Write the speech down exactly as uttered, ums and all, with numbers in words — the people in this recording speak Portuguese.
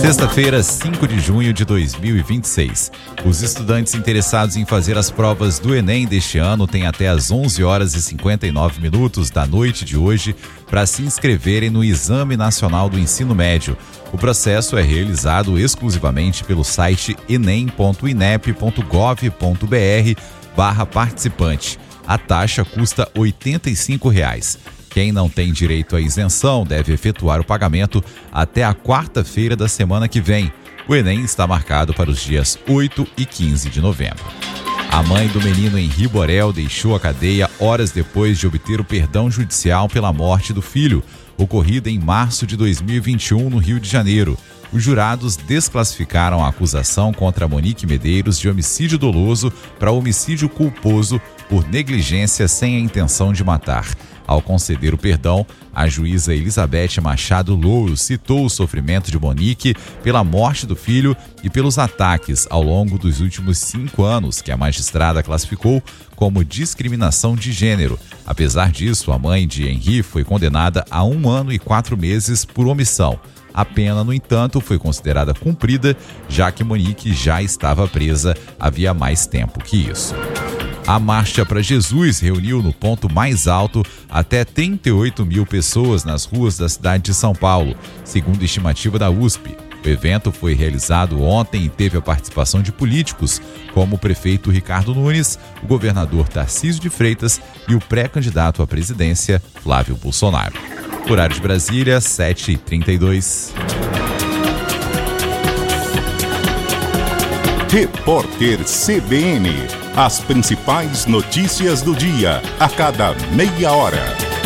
Sexta-feira, cinco de junho de dois mil e vinte e seis. Os estudantes interessados em fazer as provas do Enem deste ano têm até às onze horas e cinquenta e nove minutos da noite de hoje para se inscreverem no Exame Nacional do Ensino Médio. O processo é realizado exclusivamente pelo site enem ponto inep ponto gov ponto br barra participante. A taxa custa oitenta e cinco reais. Quem não tem direito à isenção deve efetuar o pagamento até a quarta-feira da semana que vem. O Enem está marcado para os dias oito e quinze de novembro. A mãe do menino Henri Borel deixou a cadeia horas depois de obter o perdão judicial pela morte do filho, ocorrida em março de dois mil e vinte e um no Rio de Janeiro. Os jurados desclassificaram a acusação contra Monique Medeiros de homicídio doloso para homicídio culposo por negligência sem a intenção de matar. Ao conceder o perdão, a juíza Elizabeth Machado Louro citou o sofrimento de Monique pela morte do filho e pelos ataques ao longo dos últimos cinco anos, que a magistrada classificou como discriminação de gênero. Apesar disso, a mãe de Henri foi condenada a um ano e quatro meses por omissão. A pena, no entanto, foi considerada cumprida, já que Monique já estava presa havia mais tempo que isso. A Marcha para Jesus reuniu no ponto mais alto até trinta e oito mil pessoas nas ruas da cidade de São Paulo, segundo a estimativa da U S P. O evento foi realizado ontem e teve a participação de políticos, como o prefeito Ricardo Nunes, o governador Tarcísio de Freitas e o pré-candidato à presidência, Flávio Bolsonaro. Horário de Brasília, sete e trinta e dois. Repórter C B N. As principais notícias do dia, a cada meia hora.